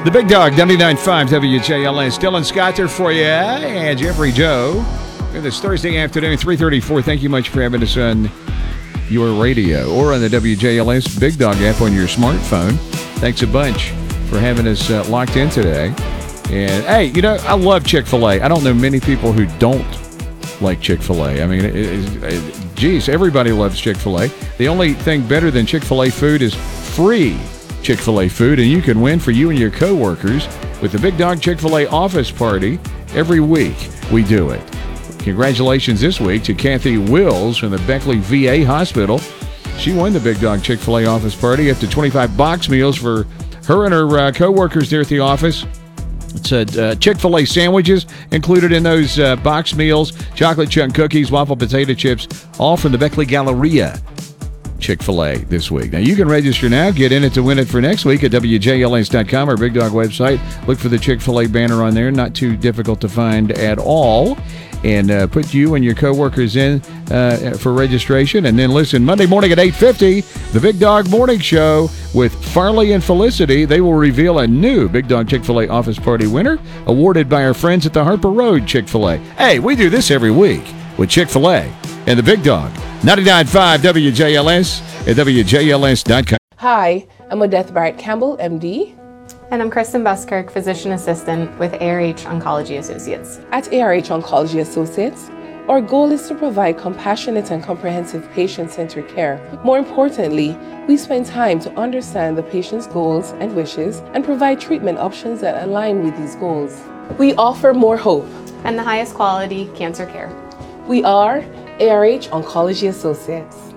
The Big Dog, 99.5 WJLS. Dylan Scott there for you, and Jeffrey Joe. This Thursday afternoon, 3:34. Thank you much for having us on your radio or on the WJLS Big Dog app on your smartphone. Thanks a bunch for having us locked in today. And, hey, you know, I love Chick-fil-A. I don't know many people who don't like Chick-fil-A. I mean, geez, everybody loves Chick-fil-A. The only thing better than Chick-fil-A food is free Chick-fil-A food, and you can win for you and your coworkers with the Big Dog Chick-fil-A office party. Every week we do it. Congratulations this week to Kathy Wills from the Beckley VA Hospital. She won the Big Dog Chick-fil-A office party, up to 25 box meals for her and her coworkers there at the office. It's Chick-fil-A sandwiches included in those box meals, chocolate chunk cookies, waffle potato chips, all from the Beckley Galleria Chick-fil-A this week. Now, you can register now. Get in it to win it for next week at WJLS.com, our Big Dog website. Look for the Chick-fil-A banner on there. Not too difficult to find at all. And put you and your coworkers in for registration. And then listen, Monday morning at 8:50, the Big Dog Morning Show with Farley and Felicity. They will reveal a new Big Dog Chick-fil-A office party winner, awarded by our friends at the Harper Road Chick-fil-A. Hey, we do this every week with Chick-fil-A and the Big Dog. 99.5 WJLS at WJLS.com. Hi, I'm Odette Barrett Campbell, MD. And I'm Kristen Buskirk, Physician Assistant with ARH Oncology Associates. At ARH Oncology Associates, our goal is to provide compassionate and comprehensive patient-centered care. More importantly, we spend time to understand the patient's goals and wishes and provide treatment options that align with these goals. We offer more hope And the highest quality cancer care. We are ARH Oncology Associates.